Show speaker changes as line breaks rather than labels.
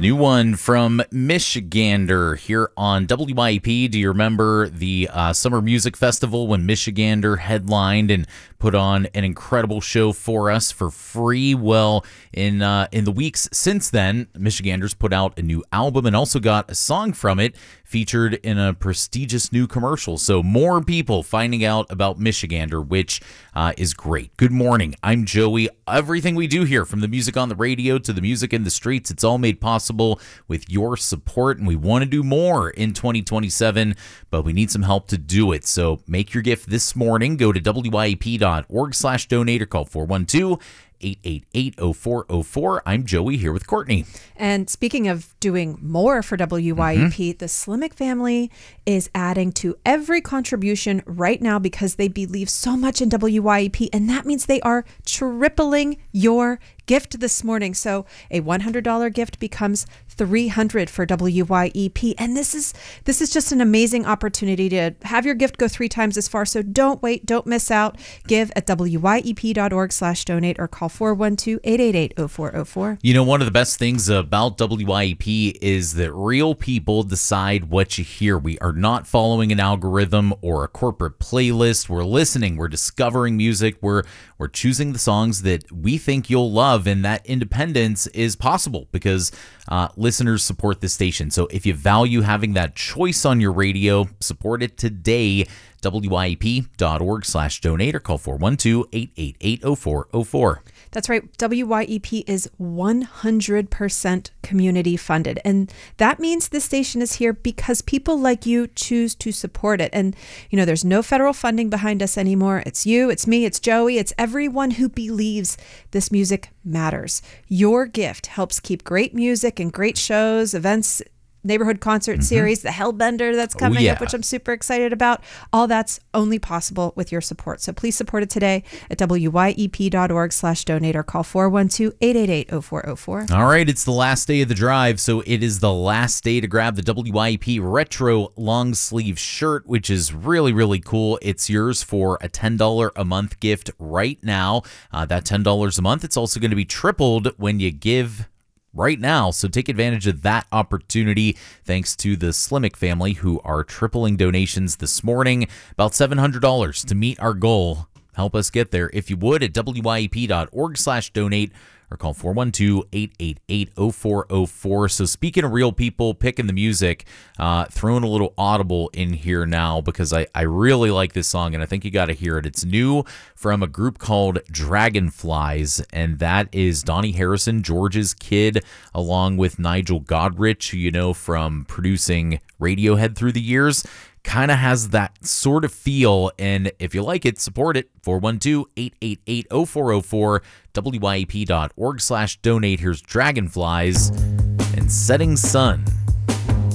New one from Michigander here on WYEP. Do you remember the Summer Music Festival when Michigander headlined and put on an incredible show for us for free? Well, in the weeks since then, Michigander's put out a new album and also got a song from it featured in a prestigious new commercial. So more people finding out about Michigander, which is great. Good morning. I'm Joey. Everything we do here, from the music on the radio to the music in the streets, it's all made possible with your support, and we want to do more in 2027, but we need some help to do it. So make your gift this morning. Go to wyep.org/donate or call 412-888-0404. I'm Joey here with Courtney.
And speaking of doing more for WYEP, the Slimek family is adding to every contribution right now because they believe so much in WYEP, and that means they are tripling your gift this morning. So a $100 gift becomes $300 for WYEP, and this is just an amazing opportunity to have your gift go 3 times as far. So don't wait, don't miss out. Give at wyep.org/donate or call 412-888-0404.
You know, one of the best things about WYEP is that real people decide what you hear. We are not following an algorithm or a corporate playlist. We're listening, we're discovering music, we're choosing the songs that we think you'll love, and that independence is possible because listeners support the station. So if you value having that choice on your radio, support it today. wyep.org/donate or call 412-888-0404.
That's right. WYEP is 100% community funded. And that means this station is here because people like you choose to support it. And, you know, there's no federal funding behind us anymore. It's you, it's me, it's Joey, it's everyone who believes this music matters. Your gift helps keep great music and great shows, events, neighborhood concert series, the Hellbender that's coming up, which I'm super excited about. All that's only possible with your support. So please support it today at wyep.org/donate or call 412-888-0404.
All right, it's the last day of the drive, so it is the last day to grab the WYEP Retro long sleeve shirt, which is really, really cool. It's yours for a $10 a month gift right now. That $10 a month, it's also going to be tripled when you give right now. So take advantage of that opportunity thanks to the Slimek family who are tripling donations this morning, about $700 to meet our goal. Help us get there if you would at wyep.org/donate or call 412-888-0404. So speaking of real people picking the music, throwing a little Audible in here now because I really like this song and I think you got to hear it. It's new from a group called Dragonflies, and that is Donnie Harrison, George's kid, along with Nigel Godrich, who you know from producing Radiohead through the years. Kind of has that sort of feel, and if you like it, support it. 412-888-0404, wyep.org/donate. Here's Dragonflies and Setting Sun.